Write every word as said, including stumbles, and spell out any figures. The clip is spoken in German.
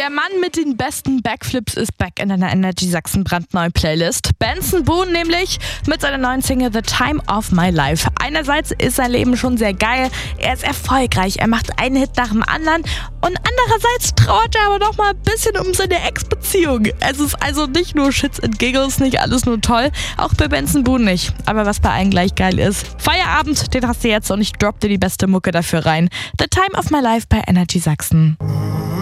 Der Mann mit den besten Backflips ist back in einer Energy Sachsen brandneuen Playlist. Benson Boone nämlich mit seiner neuen Single The Time of My Life. Einerseits ist sein Leben schon sehr geil, er ist erfolgreich, er macht einen Hit nach dem anderen und andererseits trauert er aber noch mal ein bisschen um seine Ex-Beziehung. Es ist also nicht nur Shits and Giggles, nicht alles nur toll, auch bei Benson Boone nicht. Aber was bei allen gleich geil ist, Feierabend, den hast du jetzt und ich dropp dir die beste Mucke dafür rein. The Time of My Life bei Energy Sachsen.